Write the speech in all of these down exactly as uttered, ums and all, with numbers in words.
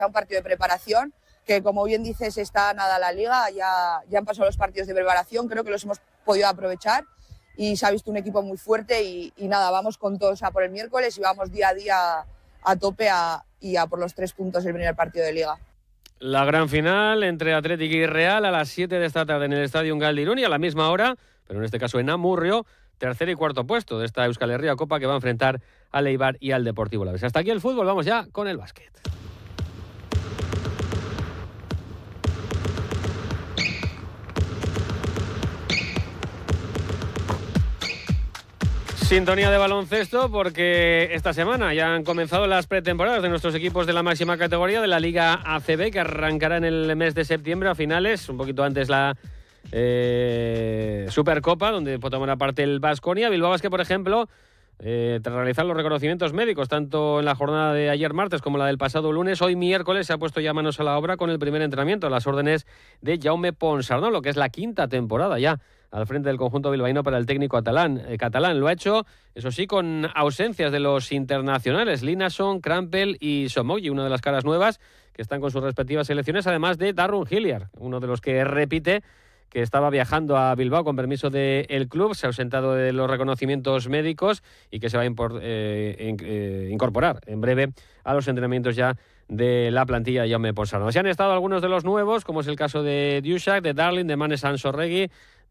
un partido de preparación, que como bien dices está nada la liga, ya, ya han pasado los partidos de preparación, creo que los hemos podido aprovechar y se ha visto un equipo muy fuerte y, y nada, vamos con todos a por el miércoles y vamos día a día a tope a, y a por los tres puntos del primer partido de liga. La gran final entre Atlético y Real a las siete de esta tarde en el Estadio Galdirún y a la misma hora, pero en este caso en Amurrio, tercer y cuarto puesto de esta Euskal Herria Copa que va a enfrentar al Eibar y al Deportivo Alavés. Hasta aquí el fútbol, vamos ya con el básquet. Sintonía de baloncesto porque esta semana ya han comenzado las pretemporadas de nuestros equipos de la máxima categoría de la Liga A C B, que arrancará en el mes de septiembre a finales, un poquito antes la eh, Supercopa, donde puede tomar parte el Baskonia. Bilbao Basket, por ejemplo, eh, tras realizar los reconocimientos médicos, tanto en la jornada de ayer martes como la del pasado lunes, hoy miércoles se ha puesto ya manos a la obra con el primer entrenamiento a las órdenes de Jaume Ponsarnau, lo que es la quinta temporada ya al frente del conjunto bilbaíno para el técnico catalán. Eh, catalán lo ha hecho, eso sí, con ausencias de los internacionales, Linason, Krampel y Somogi, una de las caras nuevas que están con sus respectivas selecciones, además de Darrun Hilliard, uno de los que repite, que estaba viajando a Bilbao con permiso del club, se ha ausentado de los reconocimientos médicos y que se va a impor, eh, in, eh, incorporar en breve a los entrenamientos ya de la plantilla de Jaume Ponsarnau. Así han estado algunos de los nuevos, como es el caso de Dushak, de Darling, de Manes Ansorregui,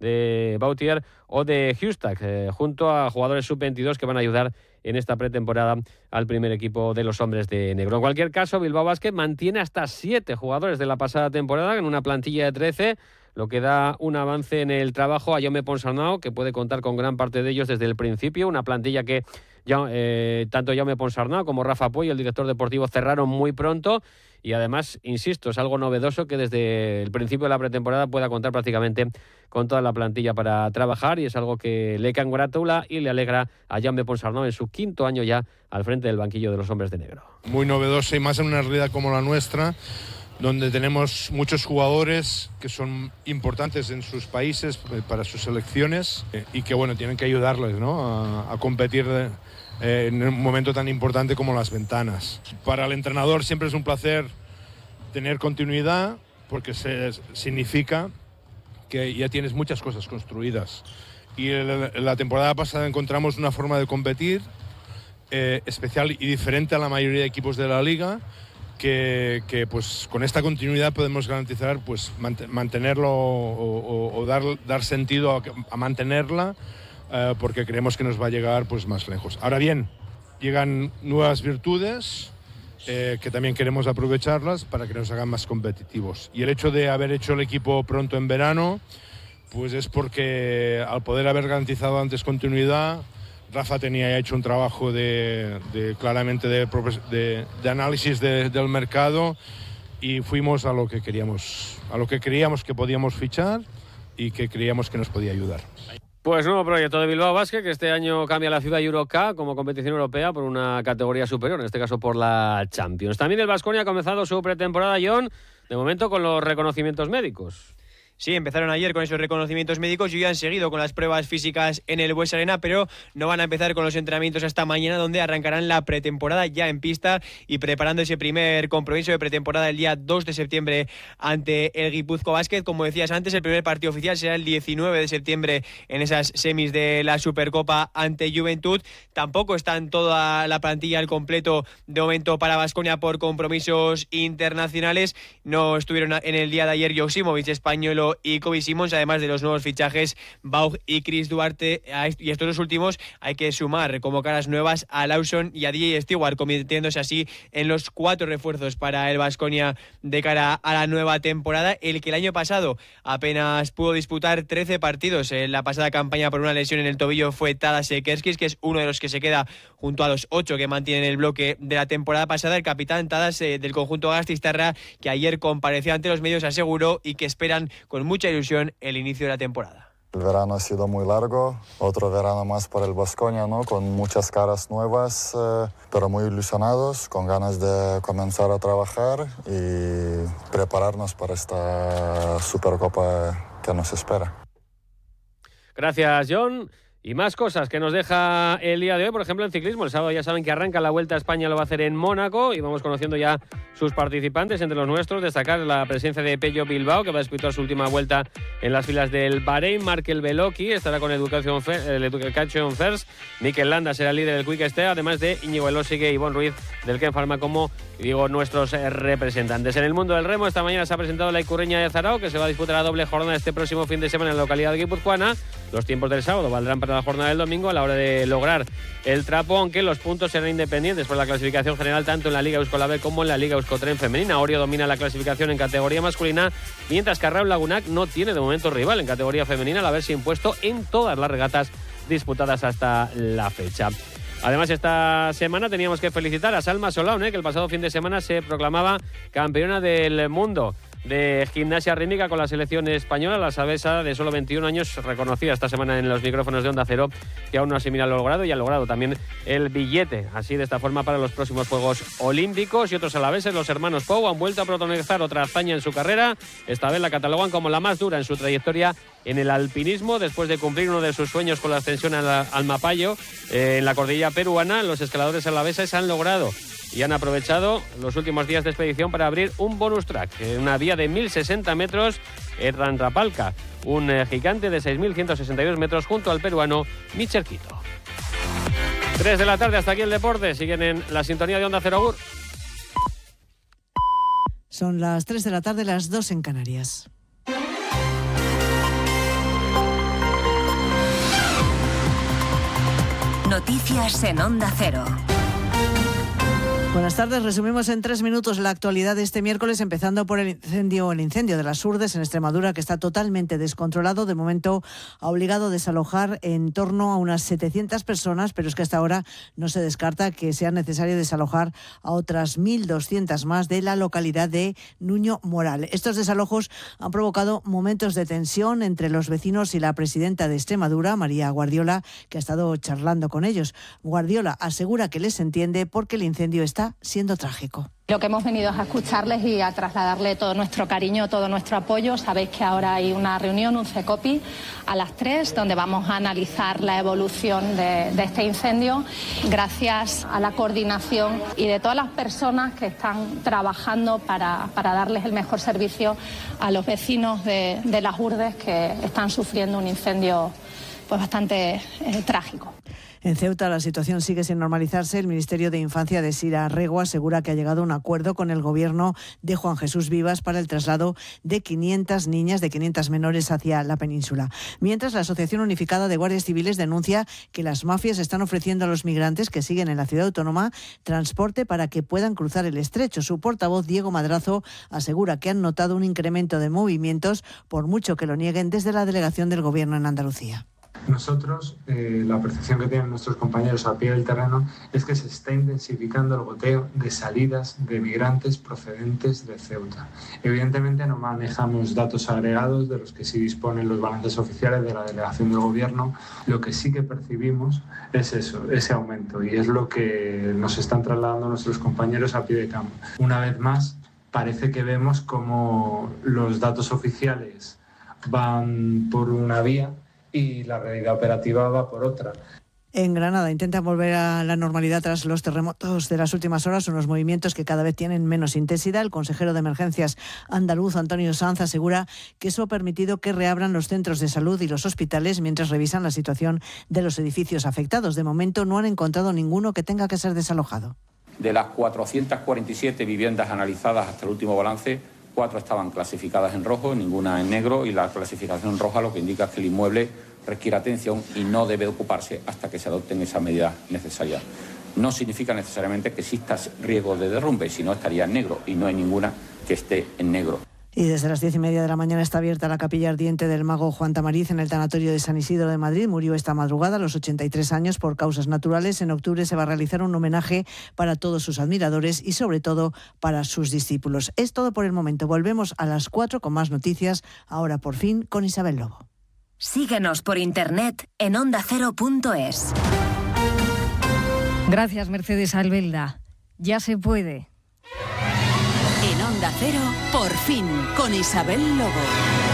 de Bautier o de Hustak, eh, junto a jugadores sub veintidós que van a ayudar en esta pretemporada al primer equipo de los hombres de negro. En cualquier caso, Bilbao Basket mantiene hasta siete jugadores de la pasada temporada en una plantilla de trece, lo que da un avance en el trabajo a Jaume Ponsarnau, que puede contar con gran parte de ellos desde el principio, una plantilla que ya, eh, tanto Jaume Ponsarnau como Rafa Puey, el director deportivo, cerraron muy pronto y además, insisto, es algo novedoso que desde el principio de la pretemporada pueda contar prácticamente con toda la plantilla para trabajar y es algo que le congratula y le alegra a Jaume Ponsarnau en su quinto año ya al frente del banquillo de los hombres de negro. Muy novedoso y más en una realidad como la nuestra, donde tenemos muchos jugadores que son importantes en sus países, para sus selecciones, y que bueno, tienen que ayudarles, ¿no?, a, a competir eh, en un momento tan importante como las ventanas. Para el entrenador siempre es un placer tener continuidad, porque se, significa que ya tienes muchas cosas construidas. Y la, la temporada pasada encontramos una forma de competir eh, especial y diferente a la mayoría de equipos de la liga, Que, que pues con esta continuidad podemos garantizar pues mantenerlo o, o, o dar, dar sentido a, a mantenerla, eh, porque creemos que nos va a llegar pues más lejos. Ahora bien, llegan nuevas virtudes eh, que también queremos aprovecharlas para que nos hagan más competitivos. Y el hecho de haber hecho el equipo pronto en verano, pues es porque al poder haber garantizado antes continuidad, Rafa tenía hecho un trabajo de, de claramente de, de, de análisis de, del mercado y fuimos a lo que queríamos, a lo que creíamos que podíamos fichar y que creíamos que nos podía ayudar. Pues nuevo proyecto de Bilbao Basket, que este año cambia la FIBA Eurocup como competición europea por una categoría superior, en este caso por la Champions. También el Baskonia ha comenzado su pretemporada, John, de momento con los reconocimientos médicos. Sí, empezaron ayer con esos reconocimientos médicos y hoy han seguido con las pruebas físicas en el Bues Arena, pero no van a empezar con los entrenamientos hasta mañana, donde arrancarán la pretemporada ya en pista y preparando ese primer compromiso de pretemporada el día dos de septiembre ante el Guipúzcoa Basket. Como decías antes, el primer partido oficial será el diecinueve de septiembre en esas semis de la Supercopa ante Juventud. Tampoco están toda la plantilla al completo de momento para Baskonia por compromisos internacionales. No estuvieron en el día de ayer Joksimovic, Españolo y Kobe Simons, además de los nuevos fichajes Baug y Chris Duarte, y estos dos últimos hay que sumar como caras nuevas a Lawson y a D J Stewart, convirtiéndose así en los cuatro refuerzos para el Baskonia de cara a la nueva temporada. El que el año pasado apenas pudo disputar trece partidos en la pasada campaña por una lesión en el tobillo fue Tadas Sekerskis, que es uno de los que se queda junto a los ocho que mantienen el bloque de la temporada pasada. El capitán Tadas eh, del conjunto Gaztistarra, que ayer compareció ante los medios, aseguró y que esperan con mucha ilusión el inicio de la temporada. El verano ha sido muy largo, otro verano más para el Baskonia, ¿no?, con muchas caras nuevas, eh, pero muy ilusionados, con ganas de comenzar a trabajar y prepararnos para esta Supercopa que nos espera. Gracias, John. Y más cosas que nos deja el día de hoy, por ejemplo, en ciclismo. El sábado ya saben que arranca la Vuelta a España, lo va a hacer en Mónaco y vamos conociendo ya sus participantes. Entre los nuestros, destacar la presencia de Pello Bilbao, que va a disputar su última vuelta en las filas del Bahrein. Markel Beloki estará con Education First. Mikel Landa será el líder del Quick Step, además de Íñigo Elósegue y Ivonne Ruiz del Ken Pharma como, digo, nuestros representantes. En el mundo del remo, esta mañana se ha presentado la Icurreña de Zarao, que se va a disputar la doble jornada este próximo fin de semana en la localidad guipuzcoana. Los tiempos del sábado valdrán para la jornada del domingo a la hora de lograr el trapo, aunque los puntos serán independientes por la clasificación general tanto en la Liga Euskal B como en la Liga Euskotren femenina. Orio domina la clasificación en categoría masculina, mientras que Arrau Lagunac no tiene de momento rival en categoría femenina al haberse impuesto en todas las regatas disputadas hasta la fecha. Además, esta semana teníamos que felicitar a Salma Solaun, ¿eh? que el pasado fin de semana se proclamaba campeona del mundo de gimnasia rítmica con la selección española. La sabesa de solo veintiún años, reconocida esta semana en los micrófonos de Onda Cero, que aún no asimila lo logrado y ha logrado también el billete, así de esta forma para los próximos Juegos Olímpicos. Y otros alaveses, los hermanos Pou, han vuelto a protagonizar otra hazaña en su carrera. Esta vez la catalogan como la más dura en su trayectoria en el alpinismo, después de cumplir uno de sus sueños con la ascensión al, al Mapallo eh, en la cordillera peruana. Los escaladores alaveses han logrado y han aprovechado los últimos días de expedición para abrir un bonus track, una vía de mil sesenta metros en Rantrapalca, un eh, gigante de seis mil ciento sesenta y dos metros junto al peruano Michel Quito. tres de la tarde, hasta aquí el deporte. Siguen en la sintonía de Onda Cero Agur. Son las tres de la tarde, las dos en Canarias. Noticias en Onda Cero. Buenas tardes, resumimos en tres minutos la actualidad de este miércoles, empezando por el incendio, el incendio de las Urdes en Extremadura, que está totalmente descontrolado. De momento ha obligado a desalojar en torno a unas setecientas personas, pero es que hasta ahora no se descarta que sea necesario desalojar a otras mil doscientas más de la localidad de Nuño Moral. Estos desalojos han provocado momentos de tensión entre los vecinos y la presidenta de Extremadura, María Guardiola, que ha estado charlando con ellos. Guardiola asegura que les entiende porque el incendio está siendo trágico. Lo que hemos venido es a escucharles y a trasladarle todo nuestro cariño, todo nuestro apoyo. Sabéis que ahora hay una reunión, un CECOPI, a las tres, donde vamos a analizar la evolución de, de este incendio, gracias a la coordinación y de todas las personas que están trabajando para, para darles el mejor servicio a los vecinos de, de las Urdes, que están sufriendo un incendio pues bastante eh, trágico. En Ceuta la situación sigue sin normalizarse. El Ministerio de Infancia de Sira Rego asegura que ha llegado a un acuerdo con el gobierno de Juan Jesús Vivas para el traslado de quinientas niñas, de quinientas menores hacia la península. Mientras, la Asociación Unificada de Guardias Civiles denuncia que las mafias están ofreciendo a los migrantes que siguen en la ciudad autónoma transporte para que puedan cruzar el estrecho. Su portavoz, Diego Madrazo, asegura que han notado un incremento de movimientos, por mucho que lo nieguen desde la delegación del gobierno en Andalucía. Nosotros, eh, la percepción que tienen nuestros compañeros a pie del terreno es que se está intensificando el goteo de salidas de migrantes procedentes de Ceuta. Evidentemente no manejamos datos agregados de los que sí disponen los balances oficiales de la delegación del gobierno. Lo que sí que percibimos es eso, ese aumento, y es lo que nos están trasladando nuestros compañeros a pie de campo. Una vez más, parece que vemos como los datos oficiales van por una vía y la realidad operativa va por otra. En Granada intentan volver a la normalidad tras los terremotos de las últimas horas, unos movimientos que cada vez tienen menos intensidad. El consejero de Emergencias andaluz, Antonio Sanz, asegura que eso ha permitido que reabran los centros de salud y los hospitales mientras revisan la situación de los edificios afectados. De momento no han encontrado ninguno que tenga que ser desalojado. De las cuatrocientas cuarenta y siete viviendas analizadas hasta el último balance, cuatro estaban clasificadas en rojo, ninguna en negro, y la clasificación roja lo que indica es que el inmueble requiere atención y no debe ocuparse hasta que se adopten esas medidas necesarias. No significa necesariamente que exista riesgo de derrumbe, sino estaría en negro, y no hay ninguna que esté en negro. Y desde las diez y media de la mañana está abierta la capilla ardiente del mago Juan Tamariz en el tanatorio de San Isidro de Madrid. Murió esta madrugada a los ochenta y tres años por causas naturales. En octubre se va a realizar un homenaje para todos sus admiradores y sobre todo para sus discípulos. Es todo por el momento. Volvemos a las cuatro con más noticias, ahora por fin con Isabel Lobo. Síguenos por internet en onda cero punto es. Gracias, Mercedes Albelda. Ya se puede. En Onda Cero, por fin, con Isabel Lobo.